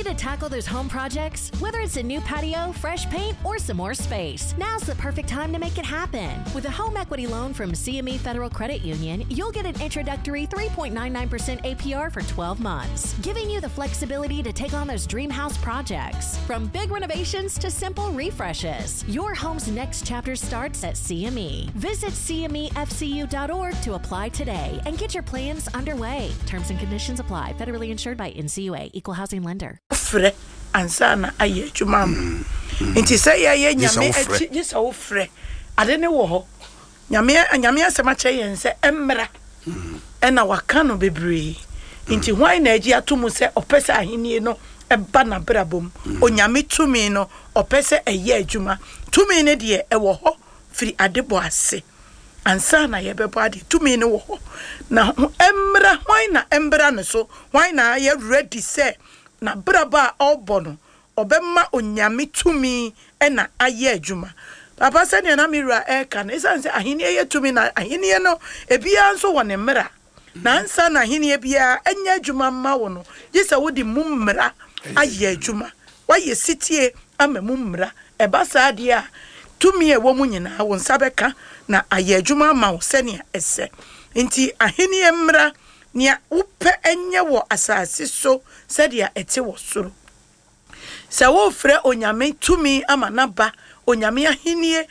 Ready to tackle those home projects? Whether it's a new patio, fresh paint, or some more space, now's the perfect time to make it happen. With a home equity loan from CME Federal Credit Union, you'll get an introductory 3.99% APR for 12 months, giving you the flexibility to take on those dream house projects. From big renovations to simple refreshes, your home's next chapter starts at CME. Visit CMEFCU.org to apply today and get your plans underway. Terms and conditions apply. Federally insured by NCUA. Equal housing lender. Fre ansana aye adwuma nti say ye nyame achi gisa wo fre ade ne wo ho nyame asema che yen se emra ena waka no bebre nti hwan na agi atomu se opese ahenie no eba na brabom onyame tumi no opese eye adwuma tumi ne de e wo ho firi adebo ase ansana ye bebo ade tumi ne wo ho na emra hwan na embra ne so hwan na ye ready say na braba obono obemma onyame tumi ena aye adwuma papa se ne na mirua eka na isanse ahini ye tumi na ahini no ebia nso wone mra na ansa na ahini bia enya adwuma ma wo no yesa wodi mummra aye adwuma waye sitie amemu mmra eba saade a tumi e wo mu nyina wo nsabeka na aye adwuma ma wo se ne ese nti ahini mmra nia upe enye wo asase so sadia ete wo soro se wo frɛ onyame tumi ama na ba onyame ahenie